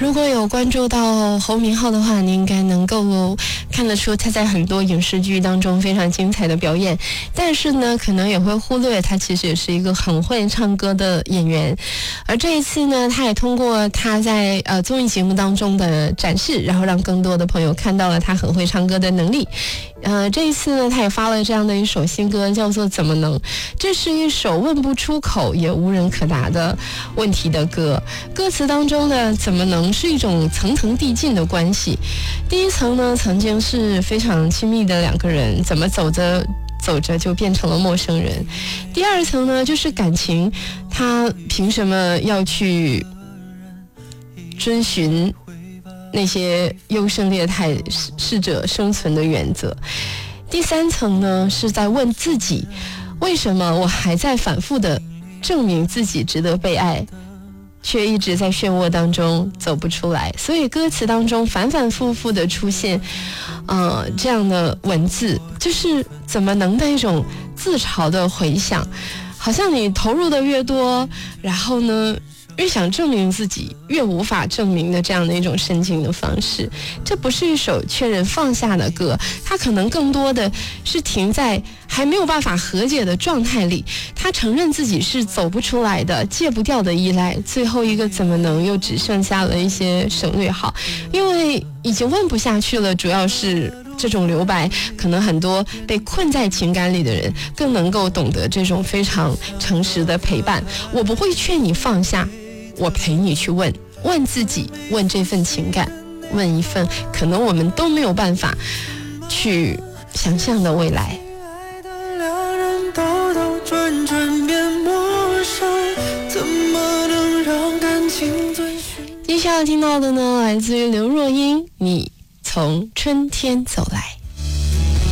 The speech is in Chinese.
如果有关注到侯明昊的话，你应该能够看得出他在很多影视剧当中非常精彩的表演，但是呢可能也会忽略他其实也是一个很会唱歌的演员。而这一次呢，他也通过他在综艺节目当中的展示，然后让更多的朋友看到了他很会唱歌的能力。这一次呢，他也发了这样的一首新歌，叫做《怎么能》。这是一首问不出口也无人可答的问题的歌。歌词当中的怎么能是一种层层递进的关系。第一层呢，曾经是非常亲密的两个人，怎么走着走着就变成了陌生人。第二层呢，就是感情，他凭什么要去遵循那些优胜劣汰、适者生存的原则。第三层呢，是在问自己，为什么我还在反复的证明自己值得被爱，却一直在漩涡当中走不出来。所以歌词当中反反复复的出现这样的文字，就是怎么能的一种自嘲的回响，好像你投入的越多，然后呢越想证明自己，越无法证明的这样的一种深情的方式。这不是一首劝人放下的歌，它可能更多的是停在还没有办法和解的状态里，他承认自己是走不出来的，戒不掉的依赖。最后一个怎么能又只剩下了一些省略号，因为已经问不下去了。主要是这种留白，可能很多被困在情感里的人更能够懂得这种非常诚实的陪伴。我不会劝你放下，我陪你去问自己，问这份情感，问一份可能我们都没有办法去想象的未来。接下来听到的呢，来自于刘若英，你从春天走来。